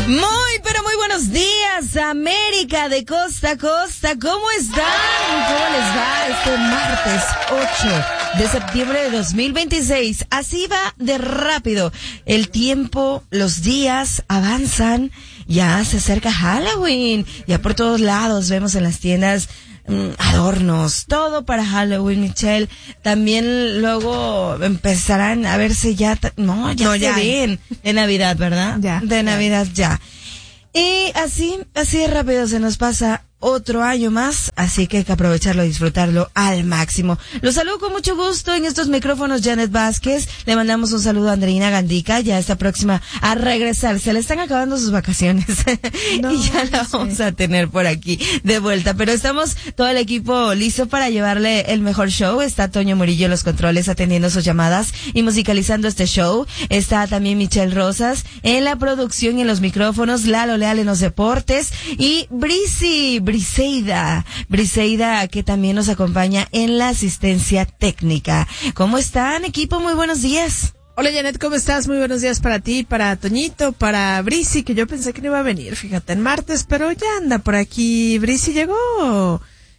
Pero muy buenos días, América de costa a costa. ¿Cómo están? ¿Cómo les va este martes 8 de septiembre de 2026? Así va de rápido. El tiempo, los días avanzan. Ya se acerca Halloween. Ya por todos lados vemos en las tiendas adornos, todo para Halloween, Michelle. También luego empezarán a verse ya, ya ven de Navidad, ¿verdad? Ya. De Navidad ya. Y así de rápido se nos pasa otro año más, así que hay que aprovecharlo y disfrutarlo al máximo. Los saludo con mucho gusto en estos micrófonos, Janet Vázquez. Le mandamos un saludo a Andreina Gandica, ya está próxima a regresar. Se le están acabando sus vacaciones y ya la vamos a tener por aquí de vuelta. Pero estamos todo el equipo listo para llevarle el mejor show. Está Toño Murillo en los controles atendiendo sus llamadas y musicalizando este show. Está también Michelle Rosas en la producción y en los micrófonos, Lalo Leal en los deportes y Briseida, que también nos acompaña en la asistencia técnica. ¿Cómo están, equipo? Muy buenos días. Hola, Janet, ¿cómo estás? Muy buenos días para ti, para Toñito, para Brisi, que yo pensé que no iba a venir, fíjate, en martes, pero ya anda por aquí. Brisi llegó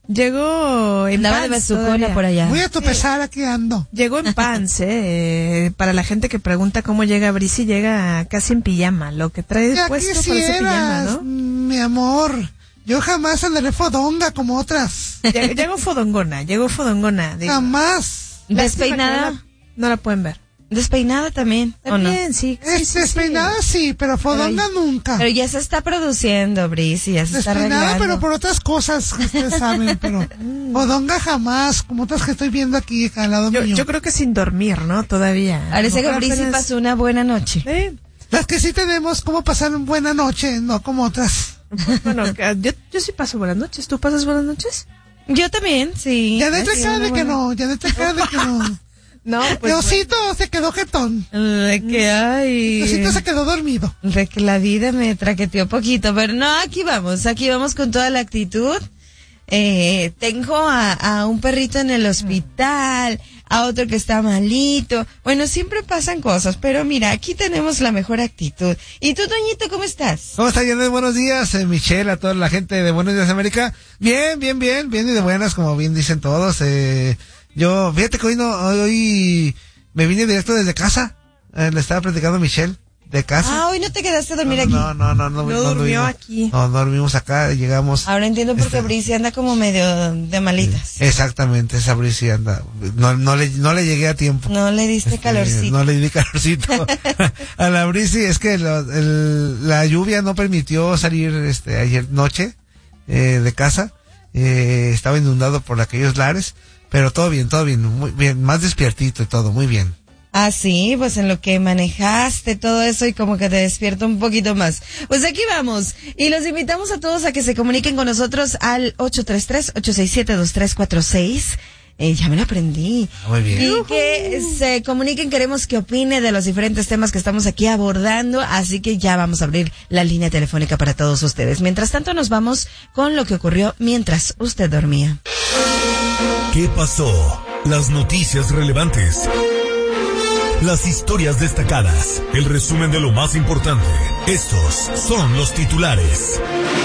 en andaba pants de besucona por allá. Voy a tropezar, aquí ando. Llegó en pants, para la gente que pregunta cómo llega Brisi, llega casi en pijama, lo que trae puesto parece pijama, ¿no? Mi amor. Yo jamás andaré fodonga como otras. Llegó fodongona. Digo. Jamás. ¿Despeinada? No la pueden ver. ¿Despeinada también? También, ¿o no? sí. Despeinada sí, pero fodonga nunca. Pero ya se está produciendo, Brice, ya se está arreglando. Despeinada, pero por otras cosas que ustedes saben, pero fodonga jamás, como otras que estoy viendo aquí al lado mío. Yo creo que sin dormir, ¿no? Todavía. Parece que Brice pasó una buena noche. Las que sí tenemos cómo pasar una buena noche, no como otras. Bueno, yo sí paso buenas noches. ¿Tú pasas buenas noches? Yo también, sí. Ya de cara de que no. No, pues. Diosito se quedó jetón. Diosito se quedó dormido. De que la vida me traqueteó poquito, pero no, aquí vamos con toda la actitud. Tengo a un perrito en el hospital, a otro que está malito. Bueno, siempre pasan cosas, pero mira, aquí tenemos la mejor actitud. ¿Y tú, Toñito, cómo estás? ¿Cómo está, Janet? Buenos días, Michelle, a toda la gente de Buenos Días América. Bien y de buenas, como bien dicen todos. Yo, fíjate que hoy me vine directo desde casa. Le estaba platicando a Michelle. De casa. Hoy no te quedaste a dormir aquí. No durmió aquí. No dormimos acá, llegamos. Ahora entiendo por qué Brice anda como medio de malitas. Exactamente, esa Brice anda. No le llegué a tiempo. No le diste calorcito. No le di calorcito. A la Brice es que la lluvia no permitió salir ayer noche de casa. Estaba inundado por aquellos lares, pero todo bien, muy bien, más despiertito y todo, muy bien. Ah, sí, pues en lo que manejaste todo eso y como que te despierta un poquito más. Pues aquí vamos. Y los invitamos a todos a que se comuniquen con nosotros al 833-867-2346. Ya me lo aprendí. Muy bien. Y que se comuniquen, queremos que opine de los diferentes temas que estamos aquí abordando, así que ya vamos a abrir la línea telefónica para todos ustedes. Mientras tanto nos vamos con lo que ocurrió mientras usted dormía. ¿Qué pasó? Las noticias relevantes. Las historias destacadas, el resumen de lo más importante. Estos son los titulares.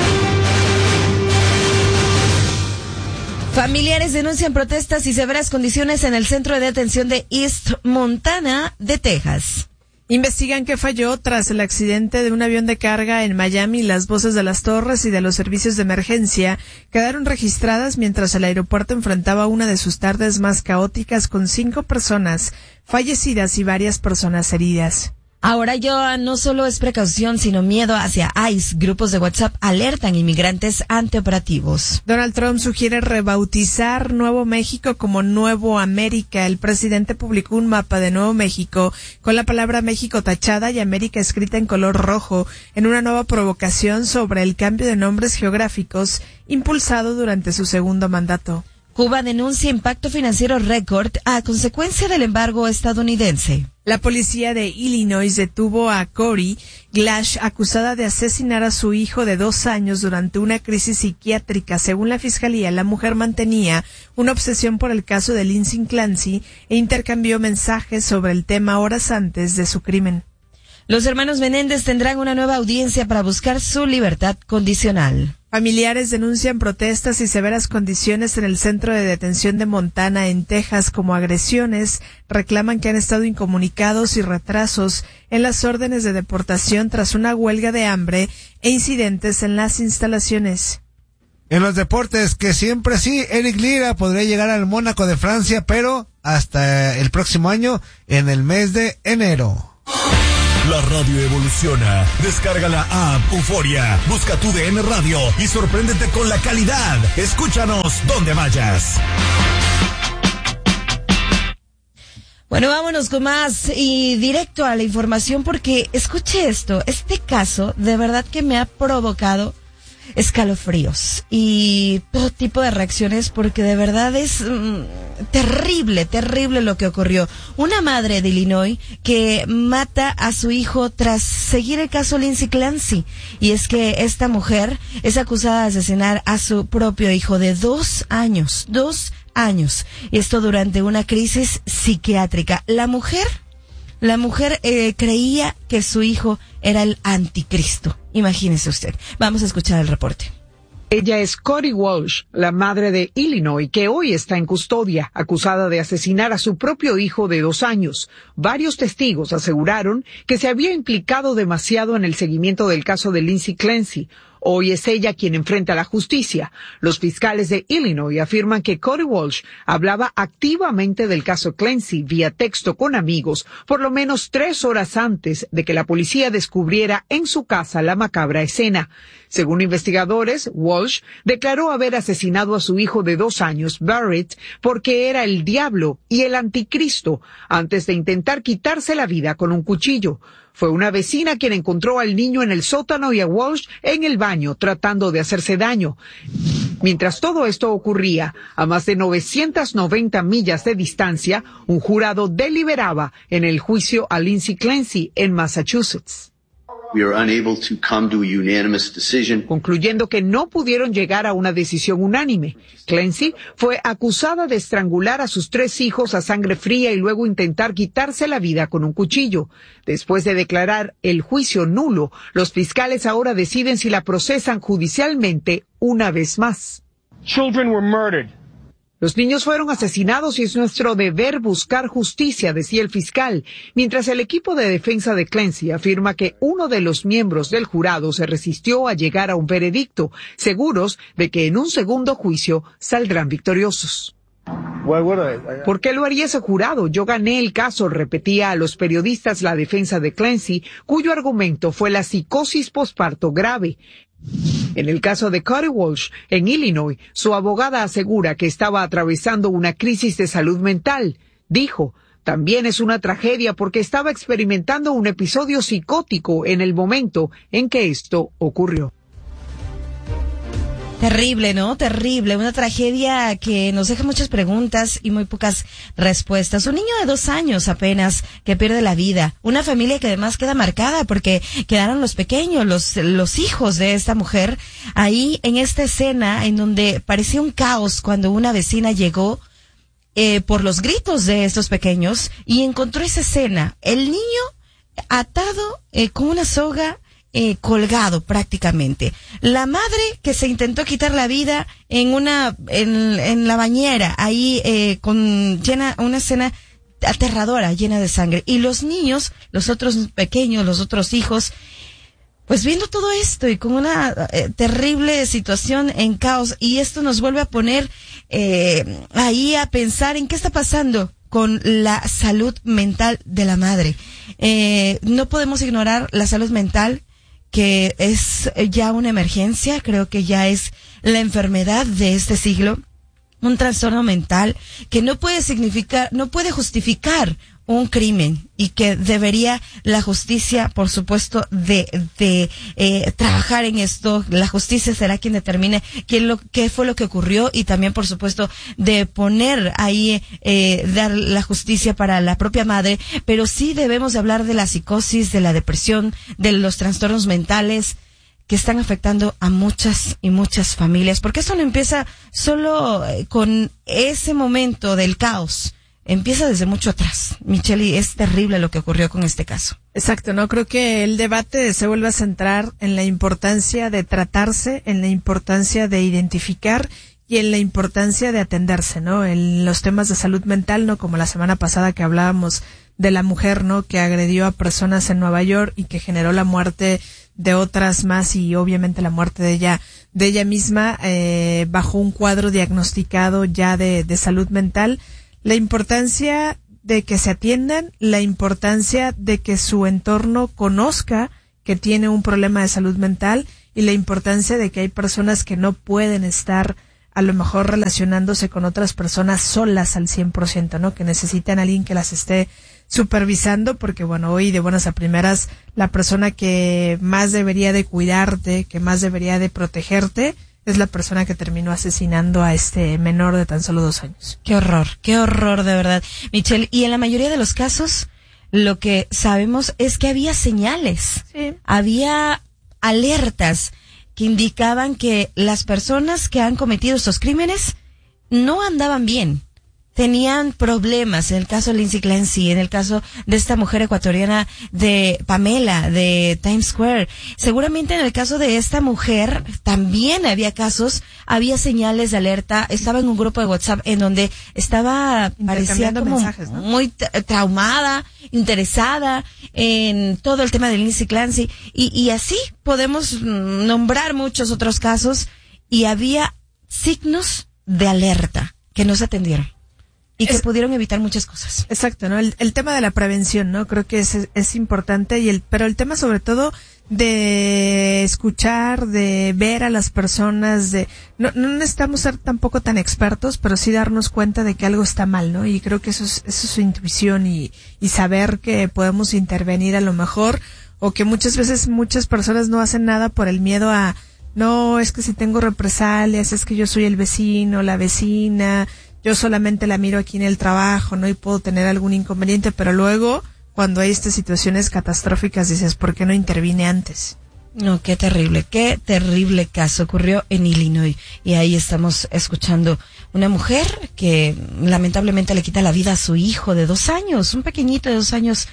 Familiares denuncian protestas y severas condiciones en el centro de detención de East Montana de Texas. Investigan qué falló tras el accidente de un avión de carga en Miami. Las voces de las torres y de los servicios de emergencia quedaron registradas mientras el aeropuerto enfrentaba una de sus tardes más caóticas con 5 personas fallecidas y varias personas heridas. Ahora ya no solo es precaución, sino miedo hacia ICE. Grupos de WhatsApp alertan inmigrantes ante operativos. Donald Trump sugiere rebautizar Nuevo México como Nuevo América. El presidente publicó un mapa de Nuevo México con la palabra México tachada y América escrita en color rojo, en una nueva provocación sobre el cambio de nombres geográficos impulsado durante su segundo mandato. Cuba denuncia impacto financiero récord a consecuencia del embargo estadounidense. La policía de Illinois detuvo a Corey Glash, acusada de asesinar a su hijo de 2 años durante una crisis psiquiátrica. Según la fiscalía, la mujer mantenía una obsesión por el caso de Lindsay Clancy e intercambió mensajes sobre el tema horas antes de su crimen. Los hermanos Menéndez tendrán una nueva audiencia para buscar su libertad condicional. Familiares denuncian protestas y severas condiciones en el centro de detención de Montana, en Texas, como agresiones. Reclaman que han estado incomunicados y retrasos en las órdenes de deportación tras una huelga de hambre e incidentes en las instalaciones. En los deportes, que siempre sí, Eric Lira podría llegar al Mónaco de Francia, pero hasta el próximo año, en el mes de enero. La radio evoluciona. Descarga la app Euforia, busca tu DN Radio y sorpréndete con la calidad. Escúchanos donde vayas. Bueno, vámonos con más y directo a la información, porque escuche esto, este caso de verdad que me ha provocado escalofríos y todo tipo de reacciones, porque de verdad es terrible lo que ocurrió. Una madre de Illinois que mata a su hijo tras seguir el caso Lindsay Clancy, y es que esta mujer es acusada de asesinar a su propio hijo de 2 años, y esto durante una crisis psiquiátrica. La mujer creía que su hijo era el anticristo. Imagínese usted. Vamos a escuchar el reporte. Ella es Cody Walsh, la madre de Illinois, que hoy está en custodia, acusada de asesinar a su propio hijo de 2 años. Varios testigos aseguraron que se había implicado demasiado en el seguimiento del caso de Lindsay Clancy. Hoy es ella quien enfrenta la justicia. Los fiscales de Illinois afirman que Cody Walsh hablaba activamente del caso Clancy vía texto con amigos por lo menos 3 horas antes de que la policía descubriera en su casa la macabra escena. Según investigadores, Walsh declaró haber asesinado a su hijo de 2 años, Barrett, porque era el diablo y el anticristo, antes de intentar quitarse la vida con un cuchillo. Fue una vecina quien encontró al niño en el sótano y a Walsh en el baño tratando de hacerse daño. Mientras todo esto ocurría, a más de 990 millas de distancia, un jurado deliberaba en el juicio a Lindsay Clancy en Massachusetts. Concluyendo que no pudieron llegar a una decisión unánime. Clancy fue acusada de estrangular a sus 3 hijos a sangre fría y luego intentar quitarse la vida con un cuchillo. Después de declarar el juicio nulo, los fiscales ahora deciden si la procesan judicialmente una vez más. Children were murdered. Los niños fueron asesinados y es nuestro deber buscar justicia, decía el fiscal, mientras el equipo de defensa de Clancy afirma que uno de los miembros del jurado se resistió a llegar a un veredicto, seguros de que en un segundo juicio saldrán victoriosos. ¿Por qué lo haría ese jurado? Yo gané el caso, repetía a los periodistas la defensa de Clancy, cuyo argumento fue la psicosis posparto grave. En el caso de Cody Walsh, en Illinois, su abogada asegura que estaba atravesando una crisis de salud mental. Dijo, también es una tragedia porque estaba experimentando un episodio psicótico en el momento en que esto ocurrió. Terrible, ¿no? Terrible. Una tragedia que nos deja muchas preguntas y muy pocas respuestas. Un niño de 2 años apenas que pierde la vida. Una familia que además queda marcada porque quedaron los pequeños, los hijos de esta mujer ahí en esta escena en donde parecía un caos cuando una vecina llegó por los gritos de estos pequeños y encontró esa escena. El niño atado con una soga, colgado prácticamente. La madre que se intentó quitar la vida en la bañera, ahí una escena aterradora, llena de sangre. Y los niños, los otros pequeños, los otros hijos, pues viendo todo esto y con una terrible situación en caos. Y esto nos vuelve a poner ahí a pensar en qué está pasando con la salud mental de la madre. No podemos ignorar la salud mental, que es ya una emergencia, creo que ya es la enfermedad de este siglo, un trastorno mental que no puede justificar un crimen y que debería la justicia, por supuesto, de trabajar en esto. La justicia será quien determine qué fue lo que ocurrió y también, por supuesto, de poner ahí, dar la justicia para la propia madre, pero sí debemos de hablar de la psicosis, de la depresión, de los trastornos mentales que están afectando a muchas y muchas familias, porque esto no empieza solo con ese momento del caos empieza desde mucho atrás. Michelle, es terrible lo que ocurrió con este caso. Exacto, ¿no? Creo que el debate se vuelve a centrar en la importancia de tratarse, en la importancia de identificar y en la importancia de atenderse, ¿no? En los temas de salud mental, ¿no? Como la semana pasada que hablábamos de la mujer, ¿no? Que agredió a personas en Nueva York y que generó la muerte de otras más y obviamente la muerte de ella misma, bajo un cuadro diagnosticado ya de salud mental. La importancia de que se atiendan, la importancia de que su entorno conozca que tiene un problema de salud mental y la importancia de que hay personas que no pueden estar a lo mejor relacionándose con otras personas solas al 100%, ¿no? Que necesitan a alguien que las esté supervisando, porque bueno, hoy de buenas a primeras la persona que más debería de cuidarte, que más debería de protegerte, es la persona que terminó asesinando a este menor de tan solo 2 años. Qué horror de verdad, Michelle. Y en la mayoría de los casos, lo que sabemos es que había señales, sí, había alertas que indicaban que las personas que han cometido estos crímenes no andaban bien. Tenían problemas, en el caso de Lindsay Clancy, en el caso de esta mujer ecuatoriana de Pamela, de Times Square. Seguramente en el caso de esta mujer también había casos, había señales de alerta. Estaba en un grupo de WhatsApp en donde parecía como mensajes, ¿no? Muy traumada, interesada en todo el tema de Lindsay Clancy. Y así podemos nombrar muchos otros casos y había signos de alerta que no se atendieron. Y que pudieron evitar muchas cosas. Exacto, ¿no? El tema de la prevención, ¿no? Creo que es importante pero el tema sobre todo de escuchar, de ver a las personas, no necesitamos ser tampoco tan expertos, pero sí darnos cuenta de que algo está mal, ¿no? Y creo que eso es su intuición y saber que podemos intervenir a lo mejor, o que muchas veces muchas personas no hacen nada por el miedo a, no, es que si tengo represalias, es que yo soy el vecino, la vecina, yo solamente la miro aquí en el trabajo, ¿no? Y puedo tener algún inconveniente, pero luego, cuando hay estas situaciones catastróficas, dices, ¿por qué no intervine antes? No, qué terrible caso ocurrió en Illinois. Y ahí estamos escuchando una mujer que lamentablemente le quita la vida a su hijo de 2 años, un pequeñito de 2 años.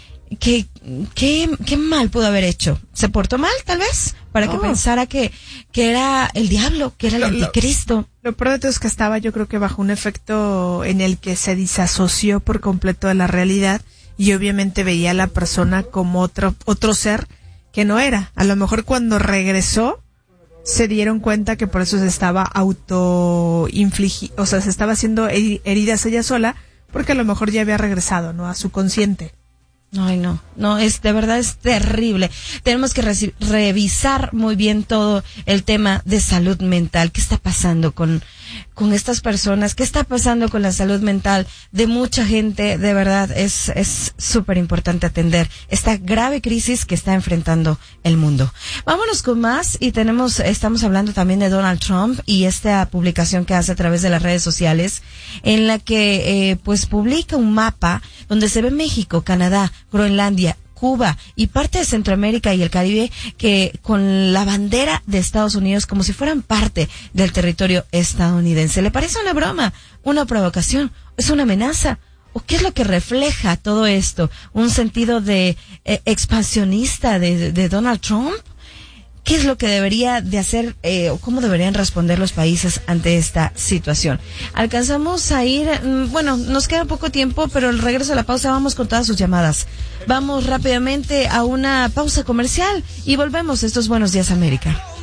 ¿Qué mal pudo haber hecho? ¿Se portó mal, tal vez? Para que pensara que era el diablo, que era el anticristo. Lo peor de todo es que estaba, yo creo que bajo un efecto en el que se disasoció por completo de la realidad y obviamente veía a la persona como otro ser que no era. A lo mejor cuando regresó se dieron cuenta que por eso se estaba o sea, se estaba haciendo heridas ella sola, porque a lo mejor ya había regresado, ¿no? A su consciente. Ay, no, de verdad es terrible. Tenemos que revisar muy bien todo el tema de salud mental. ¿Qué está pasando con estas personas? ¿Qué está pasando con la salud mental de mucha gente? De verdad es súper importante atender esta grave crisis que está enfrentando el mundo. Vámonos con más y estamos hablando también de Donald Trump y esta publicación que hace a través de las redes sociales en la que pues publica un mapa donde se ve México, Canadá, Groenlandia, Cuba y parte de Centroamérica y el Caribe, que con la bandera de Estados Unidos como si fueran parte del territorio estadounidense. ¿Le parece una broma? ¿Una provocación? ¿Es una amenaza? ¿O qué es lo que refleja todo esto? ¿Un sentido de expansionista de Donald Trump? ¿Qué es lo que debería de hacer o cómo deberían responder los países ante esta situación? Alcanzamos a ir, nos queda poco tiempo, pero al regreso de la pausa vamos con todas sus llamadas. Vamos rápidamente a una pausa comercial y volvemos. Estos Buenos Días América.